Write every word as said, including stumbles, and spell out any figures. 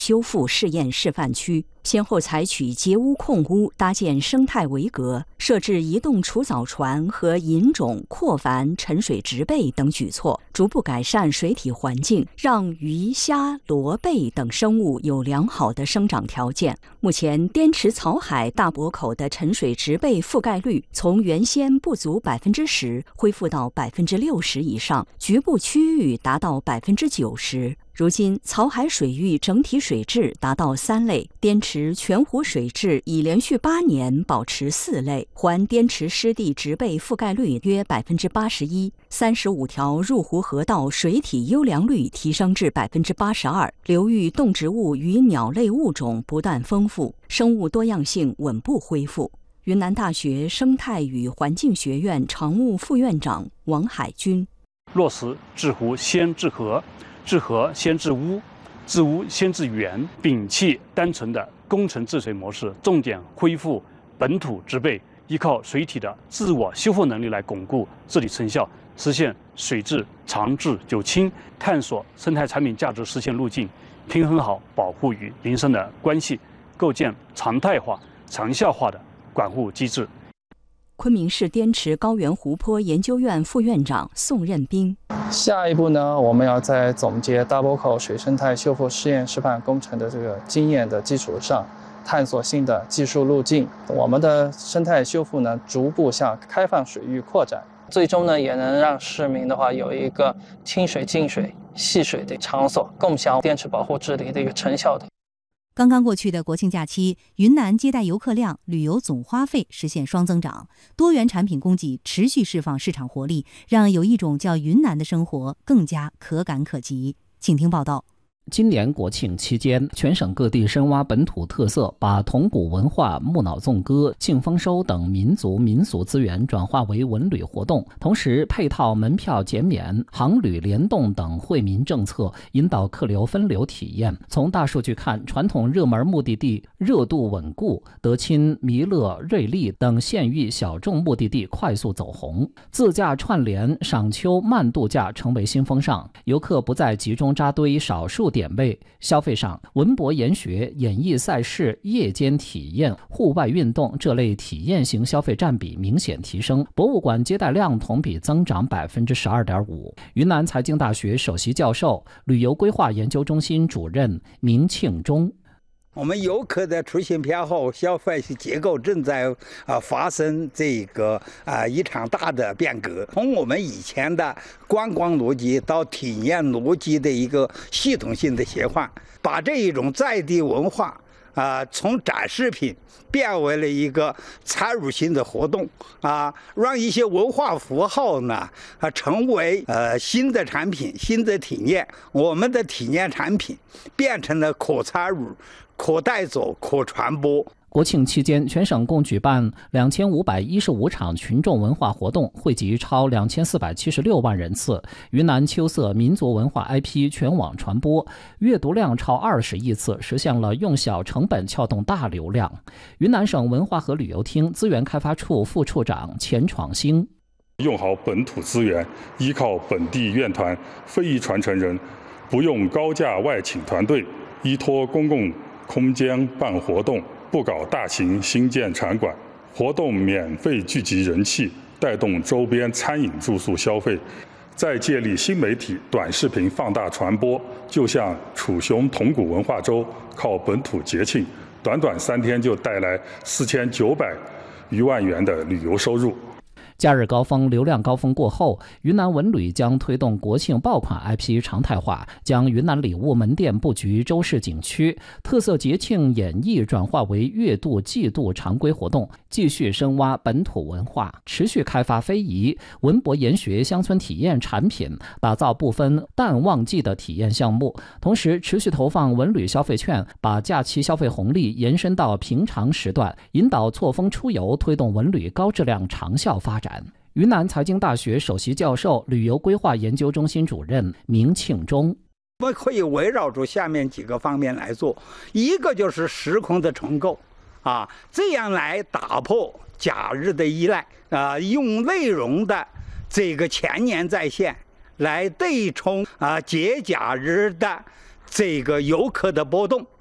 修复试验示范区，先后采取截污控污、搭建生态围隔、设置移动除藻船和引种扩繁沉水植被等举措，逐步改善水体环境，让鱼虾、螺贝等生物有良好的生长条件。目前，滇池草海大泊口的沉水植被覆盖率从原先不足百分之十，恢复到百分之六十以上，局部区域达到百分之九十。如今，草海水域整体水质达到三类，滇池全湖水质已连续八年保持四类，环滇池湿地植被覆盖率约百分之八十一，三十五条入湖河道水体优良率提升至百分之八十二，流域动植物与鸟类物种不断丰富，生物多样性稳步恢复。云南大学生态与环境学院常务副院长王海军： 落实治湖先治河。治河先治污，治污先治源，摒弃单纯的工程治水模式，重点恢复本土植被，依靠水体的自我修复能力来巩固治理成效，实现水质长治久清，探索生态产品价值实现路径，平衡好保护与民生的关系，构建常态化、长效化的管护机制。 昆明市滇池高原湖泊研究院副院长宋任兵： 下一步呢，我们要在总结大泊口水生态修复试验示范工程的这个经验的基础上，探索新的技术路径。我们的生态修复呢，逐步向开放水域扩展，最终呢，也能让市民的话有一个清水、净水、戏水的场所，共享滇池保护治理的一个成效的。 刚刚过去的国庆假期，云南接待游客量、旅游总花费实现双增长，多元产品供给持续释放市场活力，让有一种叫云南的生活更加可感可及。请听报道。 今年国庆期间，全省各地深挖本土特色，把铜鼓文化、木脑纵歌、庆丰收等民族民俗资源转化为文旅活动，同时配套门票减免、航旅联动等惠民政策，引导客流分流体验。从大数据看，传统热门目的地热度稳固，德钦、弥勒、瑞丽等县域小众目的地快速走红，自驾串联、赏秋慢度假成为新风尚，游客不再集中扎堆少数点位。消费上，文博研学、演艺赛事、夜间体验、户外运动这类体验型消费占比明显提升，博物馆接待量同比增长百分之十二点五。云南财经大学首席教授、旅游规划研究中心主任明庆忠。 我们游客的出行偏好、消费结构正在啊发生这个啊一场大的变革。从我们以前的观光逻辑到体验逻辑的一个系统性的切换，把这一种在地文化啊从展示品变为了一个参与性的活动啊，让一些文化符号呢啊成为呃新的产品、新的体验。我们的体验产品变成了可参与、可带走、可传播。 国庆期间，全省共举办两千五百一十五场群众文化活动，汇集超两千四百七十六万人次。云南秋色民族文化 I P 全网传播，阅读量超二十亿次，实现了用小成本撬动大流量。云南省文化和旅游厅资源开发处副处长钱闯兴： 用好本土资源，依靠本地院团、非遗传承人，不用高价外请团队，依托公共空间办活动，不搞大型新建场馆，活动免费聚集人气，带动周边餐饮住宿消费，再借力新媒体短视频放大传播，就像楚雄铜鼓文化周，靠本土节庆，短短三天就带来四千九百余万元的旅游收入。 假日高峰、流量高峰过后，云南文旅将推动国庆爆款 I P 常态化，将云南礼物门店布局周氏景区、特色节庆演绎转化为月度、季度常规活动，继续深挖本土文化，持续开发非遗、文博研学乡村体验产品，打造不分淡旺季的体验项目，同时持续投放文旅消费券，把假期消费红利延伸到平常时段，引导错峰出游，推动文旅高质量长效发展。云南财经大学首席教授、旅游规划研究中心主任明庆忠： 我们可以围绕住下面几个方面来做，一个就是时空的重构啊，这样来打破假日的依赖啊，用内容的这个前年再现来对冲啊节假日的这个游客的波动。